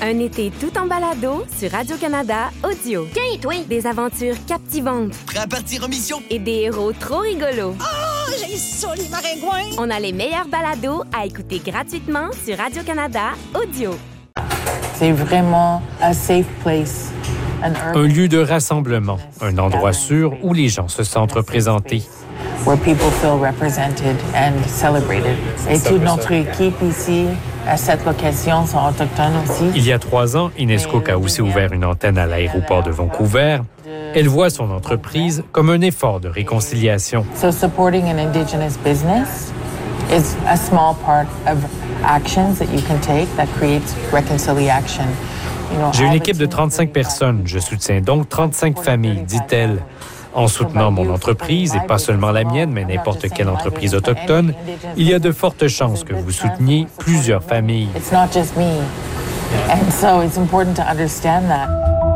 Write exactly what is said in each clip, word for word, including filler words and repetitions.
Un été tout en balado sur Radio-Canada Audio. Tiens, toi! Des aventures captivantes. Prêt à partir en mission? Et des héros trop rigolos. Oh, j'ai ça, les maringouins! On a les meilleurs balados à écouter gratuitement sur Radio-Canada Audio. C'est vraiment un safe place. Un lieu de rassemblement, un endroit sûr où les gens se sentent représentés. Where people feel represented and celebrated. Et toute notre équipe ici, à cette location, sont autochtones aussi. Il y a trois ans, Inescook a aussi ouvert une antenne à l'aéroport de Vancouver. Elle voit son entreprise comme un effort de réconciliation. So supporting an Indigenous business is a small part of actions that you can take that creates reconciliation. You know, J'ai une équipe de trente-cinq personnes. Je soutiens donc trente-cinq familles, dit-elle. En soutenant mon entreprise, et pas seulement la mienne, mais n'importe quelle entreprise autochtone, il y a de fortes chances que vous souteniez plusieurs familles. It's not just me. And so it's important to understand that.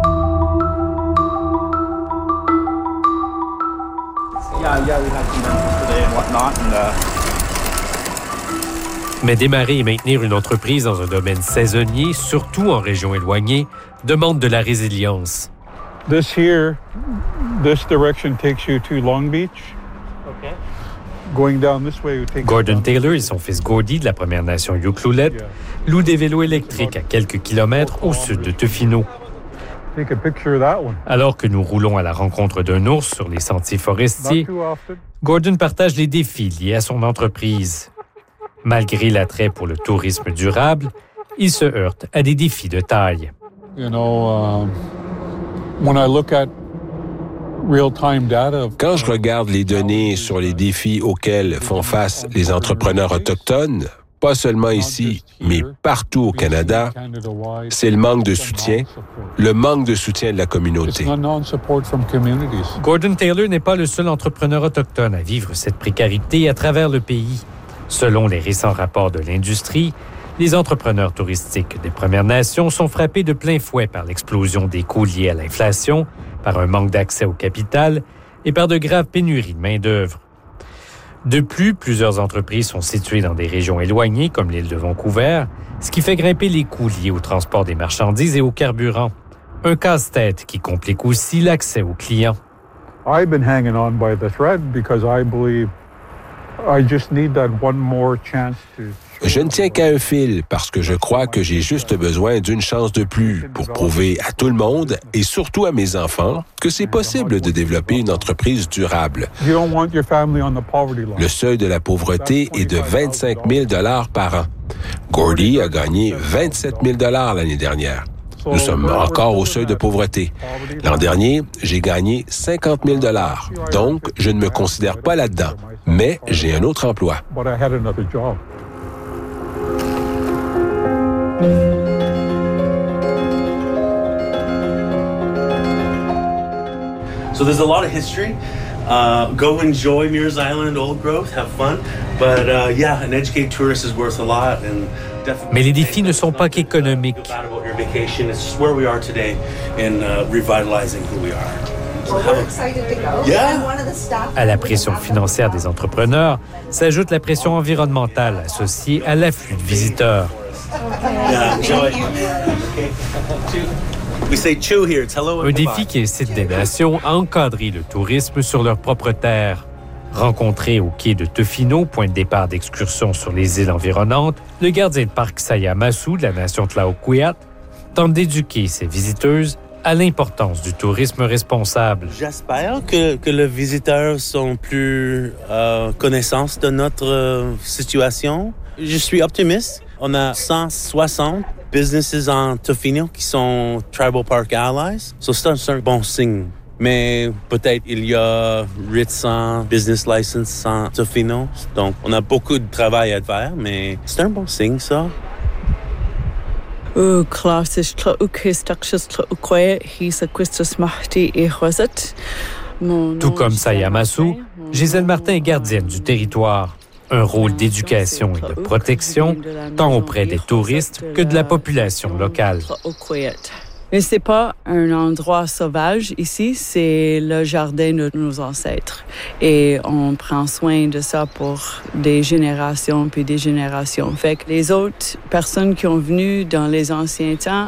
Yeah, yeah, we had some members today and whatnot, and uh... Mais démarrer et maintenir une entreprise dans un domaine saisonnier, surtout en région éloignée, demande de la résilience. This here, this direction takes you to Long Beach. Okay. Going down this way would take Gordon Taylor et son fils Gordy de la Première Nation Yuklulet louent des vélos électriques à quelques kilomètres au sud de Tofino. Take a picture of that one. Alors que nous roulons à la rencontre d'un ours sur les sentiers forestiers, Gordon partage les défis liés à son entreprise. Malgré l'attrait pour le tourisme durable, il se heurte à des défis de taille. You know, uh, when I look at real-time data. Quand je regarde les données sur les défis auxquels font face les entrepreneurs autochtones, pas seulement ici, mais partout au Canada, c'est le manque de soutien, le manque de soutien de la communauté. Gordon Taylor n'est pas le seul entrepreneur autochtone à vivre cette précarité à travers le pays. Selon les récents rapports de l'industrie, les entrepreneurs touristiques des Premières Nations sont frappés de plein fouet par l'explosion des coûts liés à l'inflation, par un manque d'accès au capital et par de graves pénuries de main-d'œuvre. De plus, plusieurs entreprises sont situées dans des régions éloignées, comme l'île de Vancouver, ce qui fait grimper les coûts liés au transport des marchandises et au carburant. Un casse-tête qui complique aussi l'accès aux clients. I've been hanging on by the thread because I believe I just need that one more chance to... Je ne tiens qu'à un fil parce que je crois que j'ai juste besoin d'une chance de plus pour prouver à tout le monde et surtout à mes enfants que c'est possible de développer une entreprise durable. Le seuil de la pauvreté est de vingt-cinq mille dollars par an. Gordy a gagné vingt-sept mille dollars l'année dernière. Nous sommes encore au seuil de pauvreté. L'an dernier, j'ai gagné cinquante mille dollars. Donc, je ne me considère pas là-dedans. Mais j'ai un autre emploi. So there's a lot of history. Uh, go enjoy Mears Island, Old Growth, have fun. But uh, yeah, an educated tourist is worth a lot. And definitely. Mais les défis ne sont pas qu'économiques. About your vacation, it's just where we are today in uh, revitalizing who we are. Well, we're excited to go. Yeah. And one of the staff. À la pression financière des entrepreneurs s'ajoute la pression environnementale associée à l'afflux de visiteurs. Yeah, enjoy. We say chew here. It's hello and Un défi qui incite des nations à encadrer le tourisme sur leur propre terre. Rencontré au quai de Tofino, point de départ d'excursion sur les îles environnantes, le gardien de parc Sayamasu de la nation Tlaoquiat tente d'éduquer ses visiteuses à l'importance du tourisme responsable. J'espère que, que les visiteurs sont plus euh, connaissance de notre euh, situation. Je suis optimiste. On a cent soixante businesses en Tofino qui sont Tribal Park Allies. So c'est un, c'est un bon signe. Mais peut-être il y a huit cents business licenses en Tofino. Donc, on a beaucoup de travail à faire, mais c'est un bon signe, ça. Tout comme Sayamasu, Gisèle Martin est gardienne du territoire. Un rôle d'éducation et de protection, tant auprès des touristes que de la population locale. Mais c'est pas un endroit sauvage ici, c'est le jardin de nos ancêtres. Et on prend soin de ça pour des générations puis des générations. Fait que les autres personnes qui ont venu dans les anciens temps